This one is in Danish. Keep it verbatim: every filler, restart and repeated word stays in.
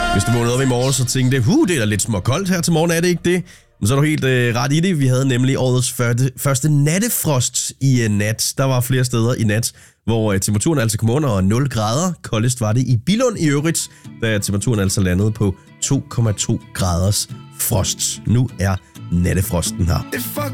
Hvis du vågnede op i morgen, så tænkte jeg, huh, det er da lidt småkoldt her til morgen, er det ikke det? Men så er du helt øh, ret i det. Vi havde nemlig årets første, første nattefrost i øh, nat. Der var flere steder i nat, hvor øh, temperaturen altså kom under nul grader. Koldest var det i Billund i øvrigt, da temperaturen altså landede på to komma to graders frost. Nu er nattefrosten her.